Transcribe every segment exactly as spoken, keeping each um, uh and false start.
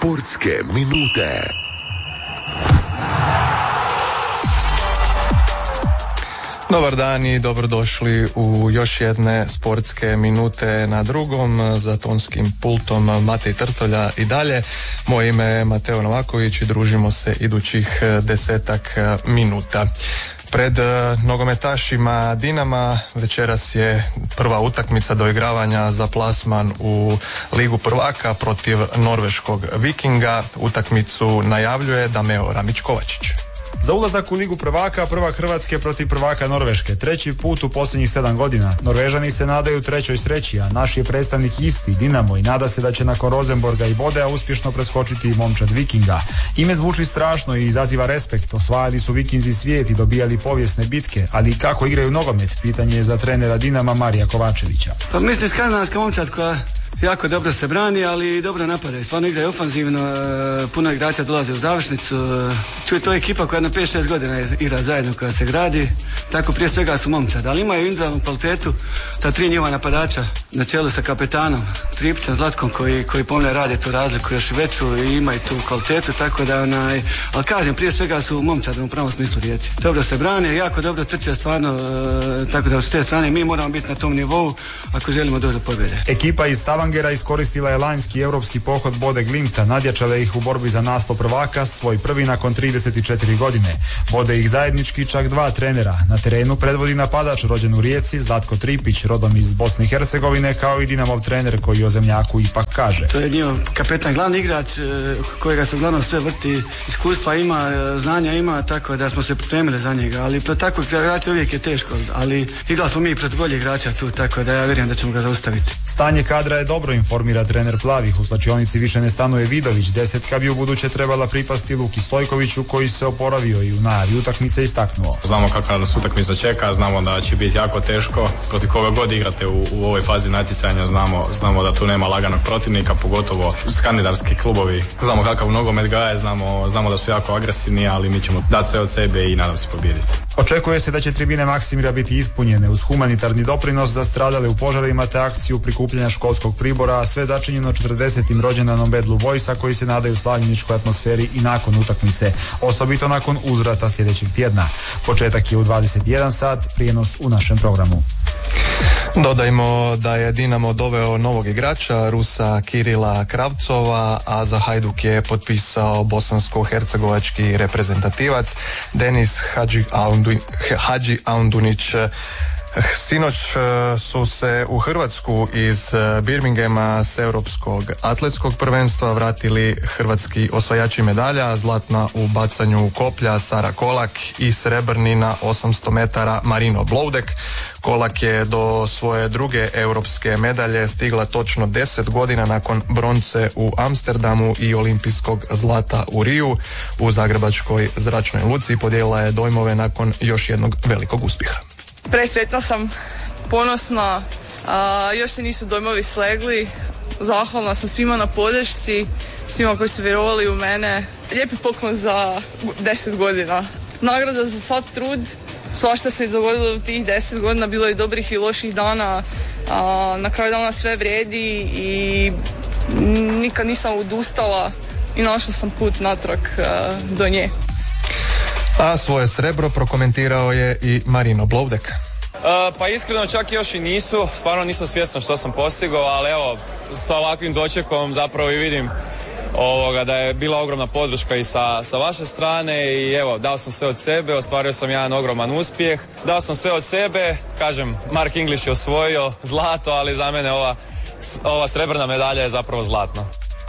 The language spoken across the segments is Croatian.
Sportske minute. Dobar dan i dobrodošli u još jedne sportske minute na drugom, za tonskim pultom Matej Trtolja i dalje. Moje ime je Mateo Novaković i družimo se idućih desetak minuta. Pred uh, nogometašima Dinama večeras je prva utakmica doigravanja za plasman u Ligu prvaka protiv norveškog Vikinga. Utakmicu najavljuje Dameo Ramić-Kovačić. Za ulazak u Ligu prvaka, prvak Hrvatske protiv prvaka Norveške. Treći put u posljednjih sedam godina. Norvežani se nadaju trećoj sreći, a naš je predstavnik isti, Dinamo, i nada se da će nakon Rosenborga i Bodea uspješno preskočiti i momčad Vikinga. Ime zvuči strašno i izaziva respekt. Osvajali su Vikinzi svijet i dobijali povijesne bitke, ali kako igraju nogomet? Pitanje je za trenera Dinama Marija Kovačevića. Pa mislim, skandinavska momčad koja jako dobro se brani, ali i dobro napadaju. Stvarno igraju ofanzivno, puno igrača dolaze u završnicu. Tu je to ekipa koja na pet šest godina igra zajedno, koja se gradi. Tako prije svega su momčad, ali imaju individualnu kvalitetu. Ta tri njihova napadača na čelu sa kapetanom Tripićem, Zlatkom, koji, koji pomne rade tu razliku još veću i imaju tu kvalitetu, tako da onaj, ali kažem, prije svega su momčad u pravom smislu riječi. Dobro se brane, jako dobro trče stvarno, tako da s te strane mi moramo biti na tom nivou ako želimo doći do pobjede. Ekipa iz Stavangera iskoristila je lanjski europski pohod Bode Glimta, nadjačala ih u borbi za naslov prvaka, svoj prvi nakon trideset četiri godine. Vode ih zajednički čak dva trenera. Na terenu predvodi napadač rođen u Rijeci Zlatko Tripić, rodom iz Bosne i Hercegovine, kao i Dinamov trener koji o zemljaku ipak kaže. To je njihov kapetan, glavni igrač kojega se uglavnom sve vrti, iskustva ima, znanja ima, tako da smo se pripremili za njega, ali pro takvog igrača uvijek je teško, ali igrali smo mi protiv boljih igrača tu, tako da ja vjerujem da ćemo ga zaustaviti. Stanje kadra je dobro, informira trener Plavih. U slačionici više ne stanuje Vidović, desetka bi u buduće trebala pripasti Luki Stojkoviću, koji se oporavio i u najavi utakmice istaknuo. Znamo kakva nas utakmica čeka, znamo da će biti jako teško, protiv koga god igrate u, u ovoj fazi natjecanja, znamo, znamo da tu nema laganog protivnika, pogotovo skandinavski klubovi. Znamo kakav nogomet gaje, znamo, znamo da su jako agresivni, ali mi ćemo dati sve od sebe i nadam se pobijediti. Očekuje se da će tribine Maksimira biti ispunjene uz humanitarni doprinos za stradale u požarima te akciju prikupljanja školskog pribora, a sve začinjeno četrdesetim rođendanom Bad Blue Boysa, koji se nadaju slavljeničkoj atmosferi i nakon utakmice, osobito nakon uzvrata sljedećeg tjedna. Početak je u dvadeset jedan sat, prijenos u našem programu. Dodajmo da je Dinamo doveo novog igrača, Rusa Kirila Kravcova, a za Hajduk je potpisao bosansko-hercegovački reprezentativac Denis Hadži, Aundu, Hadži Aundunić. Sinoć su se u Hrvatsku iz Birminghama s europskog atletskog prvenstva vratili hrvatski osvajači medalja, zlatna u bacanju koplja Sara Kolak i srebrni na osamsto metara Marino Bloudek. Kolak je do svoje druge europske medalje stigla točno deset godina nakon bronce u Amsterdamu i olimpijskog zlata u Riju. U zagrebačkoj zračnoj luci podijelila je dojmove nakon još jednog velikog uspjeha. Presretna sam, ponosna, a, još se nisu dojmovi slegli, zahvalna sam svima na podršci, svima koji su vjerovali u mene. Lijepi poklon za deset godina. Nagrada za sav trud, svašta se je dogodilo u tih deset godina, bilo je dobrih i loših dana, a, na kraju dana sve vrijedi i nikad nisam odustala i našla sam put natrag a, do nje. A svoje srebro prokomentirao je i Marino Bloudek. Uh, pa iskreno čak još i nisu, stvarno nisam svjestan što sam postigao, ali evo, sa ovakvim dočekom zapravo i vidim ovoga, da je bila ogromna podrška i sa, sa vaše strane i evo, dao sam sve od sebe, ostvario sam jedan ogroman uspjeh, dao sam sve od sebe, kažem, Mark English je osvojio zlato, ali za mene ova, ova srebrna medalja je zapravo zlatna.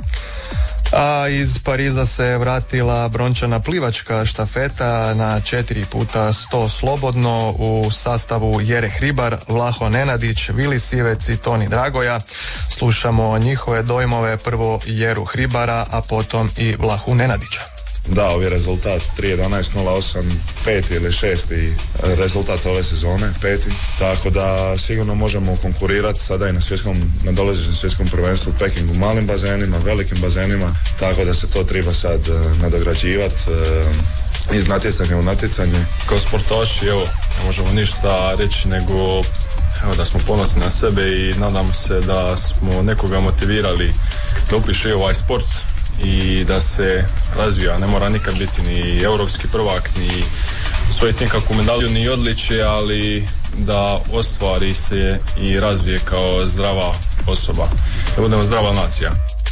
A iz Pariza se vratila brončana plivačka štafeta na četiri puta sto slobodno u sastavu Jere Hribar, Vlaho Nenadić, Vili Sivec i Toni Dragoja. Slušamo njihove dojmove, prvo Jeru Hribara, a potom i Vlahu Nenadića. Da, ovaj rezultat tri jedanaest nula osam, peti ili šesti rezultat ove sezone, peti, tako da sigurno možemo konkurirati sada i na svjetskom, na dolazećem svjetskom prvenstvu u Pekingu, malim bazenima, velikim bazenima, tako da se to treba sad uh, nadograđivati uh, iz natjecanja u natjecanje. Kao sportaši, evo, ne možemo ništa reći nego evo, da smo ponosni na sebe i nadam se da smo nekoga motivirali da upiše ovaj sport. i da se razvija. Ne mora nikad biti ni europski prvak, ni osvojiti nikakvu medalju, ni odličje, ali da ostvari se i razvije kao zdrava osoba, da budemo zdrava nacija.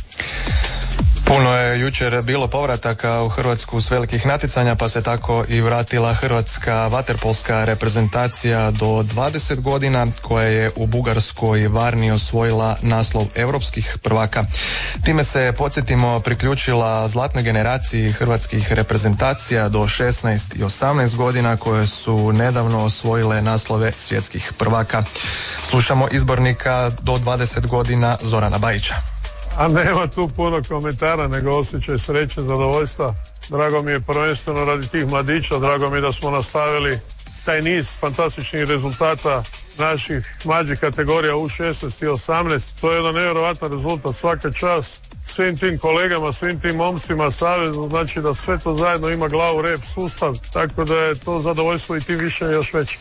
Puno je jučer bilo povrataka u Hrvatsku s velikih natjecanja, pa se tako i vratila hrvatska vaterpolska reprezentacija do dvadeset godina, koja je u Bugarskoj Varni osvojila naslov europskih prvaka. Time se, podsjetimo, priključila zlatnoj generaciji hrvatskih reprezentacija do šesnaest i osamnaest godina, koje su nedavno osvojile naslove svjetskih prvaka. Slušamo izbornika do dvadeset godina Zorana Bajića. A nema tu puno komentara, nego osjećaj sreće, zadovoljstva. Drago mi je prvenstveno radi tih mladića, drago mi je da smo nastavili taj niz fantastičnih rezultata naših mlađih kategorija U šesnaest i osamnaest. To je jedan nevjerojatan rezultat, svaka čast svim tim kolegama, svim tim momcima, savezu, znači da sve to zajedno ima glavu, rep, sustav, tako da je to zadovoljstvo i tim više još veće.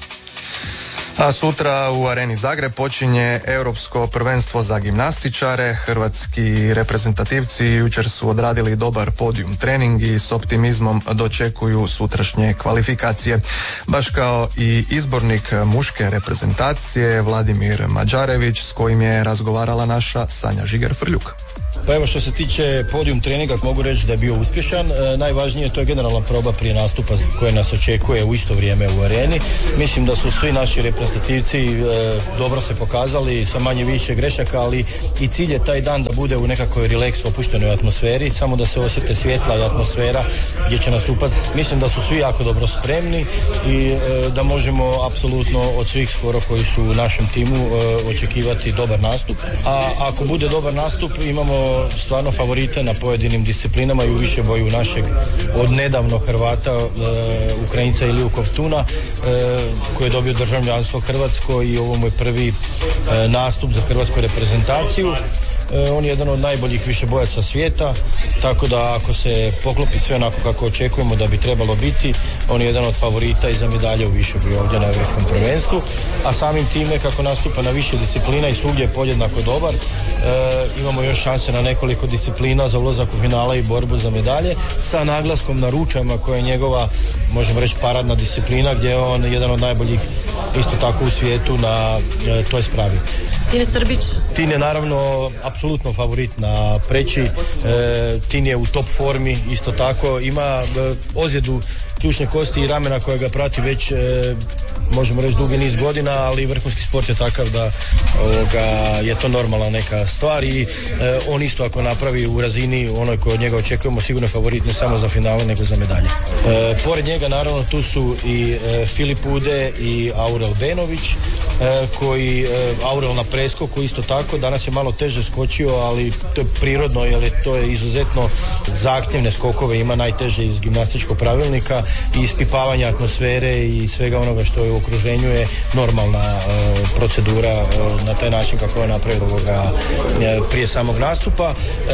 A sutra u Areni Zagreb počinje europsko prvenstvo za gimnastičare. Hrvatski reprezentativci jučer su odradili dobar podijum trening i s optimizmom dočekuju sutrašnje kvalifikacije. Baš kao i izbornik muške reprezentacije Vladimir Mađarević, s kojim je razgovarala naša Sanja Žiger-Frljuk. Pa evo, što se tiče podijum treninga, mogu reći da je bio uspješan. E, najvažnije to je generalna proba prije nastupa koje nas očekuje u isto vrijeme u areni. Mislim da su svi naši reprezentativci e, dobro se pokazali sa manje više grešaka, ali i cilj je taj dan da bude u nekakvoj relaks opuštenoj atmosferi, samo da se osjete svjetla i atmosfera gdje će nastupati. Mislim da su svi jako dobro spremni i e, da možemo apsolutno od svih skoro koji su u našem timu e, očekivati dobar nastup. A ako bude dobar nastup, imamo stvarno favorite na pojedinim disciplinama i u više boju našeg od nedavno Hrvata, e, Ukrajinca Iliju Kovtuna, e, koji je dobio državljanstvo Hrvatsko i ovo mu je prvi e, nastup za hrvatsku reprezentaciju. E, on je jedan od najboljih višebojaca svijeta, tako da ako se poklopi sve onako kako očekujemo da bi trebalo biti, on je jedan od favorita i za medalje u višeboju ovdje na Europskom prvenstvu, a samim time kako nastupa na više disciplina i svugdje je podjednako dobar, e, imamo još šanse na nekoliko disciplina za ulazak u finale i borbu za medalje, sa naglaskom na ručama koja je njegova, možemo reći, paradna disciplina, gdje je on jedan od najboljih isto tako u svijetu na e, toj spravi. Tine Srbić? Tin je naravno apsolutno favorit na preći, e, Tin je u top formi, isto tako ima e, ozljedu ključne kosti i ramena koja ga prati već e, možemo reći dugi niz godina, ali vrhunski sport je takav da ovoga, je to normalna neka stvar i e, on isto ako napravi u razini onoj koju od njega očekujemo, sigurno je favorit ne samo za finale nego za medalje. E, pored njega naravno tu su i e, Filip Ude i Aurel Benović, e, koji e, Aurel na preskoku isto tako, danas je malo teže skočio, ali to je prirodno jer je, to je izuzetno zahtjevne skokove, ima najteže iz gimnastičkog pravilnika i ispipavanja atmosfere i svega onoga što je u okruženju je normalna e, procedura e, na taj način kako je napravio ovoga e, prije samog nastupa.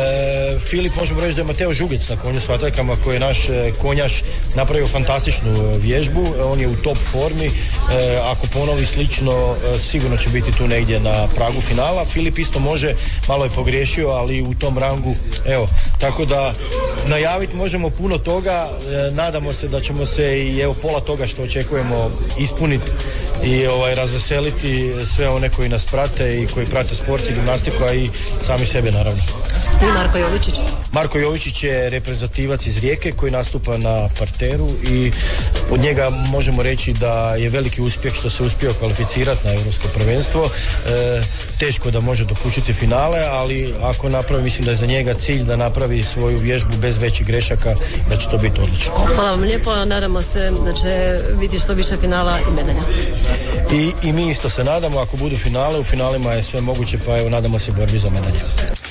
E, Filip, možemo reći da je Mateo Žugec na konju s vataljkama, koji je naš e, konjaš napravio fantastičnu e, vježbu, e, on je u top formi, e, ako ponovi slično e, sigurno će biti tu negdje na pragu finala. Filip isto može, malo je pogriješio, ali u tom rangu, evo, tako da najaviti možemo puno toga, e, nadamo se da ćemo se i evo pola toga što očekujemo ispuniti i ovaj razveseliti sve one koji nas prate i koji prate sport i gimnastiku, a i sami sebe naravno. I Marko Jovičić? Marko Jovičić je reprezentativac iz Rijeke koji nastupa na parteru i od njega možemo reći da je veliki uspjeh što se uspio kvalificirati na Europsko prvenstvo. E, teško da može dokučiti finale, ali ako napravi, mislim da je za njega cilj da napravi svoju vježbu bez većih grešaka, da će to biti odlično. Hvala vam lijepo, nadamo se da će biti što više finala i medalja. I, i mi isto se nadamo, ako budu finale, u finalima je sve moguće, pa evo nadamo se borbi za medalje.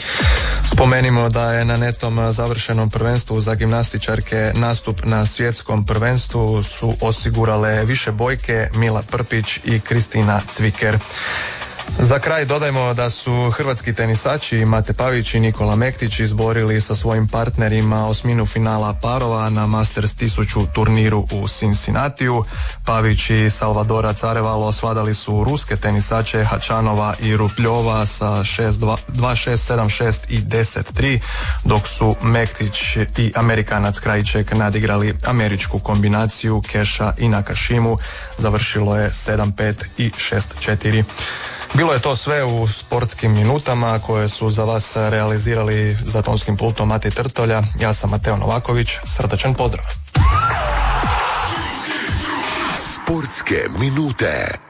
Spomenimo da je na netom završenom prvenstvu za gimnastičarke nastup na svjetskom prvenstvu su osigurale više bojke Mila Prpić i Kristina Cviker. Za kraj dodajmo da su hrvatski tenisači Mate Pavić i Nikola Mektić izborili sa svojim partnerima osminu finala parova na Masters tisuću turniru u Cincinnatiju. Pavić i Salvadorac Arevalo svladali su ruske tenisače Hačanova i Rupljova sa šest dva, šest sedam šest i deset tri, dok su Mektić i Amerikanac Krajček nadigrali američku kombinaciju Keša i Nakashimu. Završilo je sedam pet i šest četiri. Bilo je to sve u sportskim minutama koje su za vas realizirali za tonskim pultom Mati Trtolja. Ja sam Mateo Novaković, srdačan pozdrav. Sportske minute.